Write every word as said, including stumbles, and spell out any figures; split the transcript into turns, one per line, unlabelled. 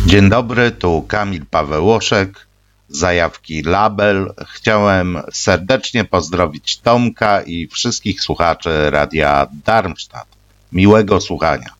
Dzień dobry, tu Kamil Pawełoszek, zajawki Label. Chciałem serdecznie pozdrowić Tomka i wszystkich słuchaczy Radia Darmstadt. Miłego słuchania.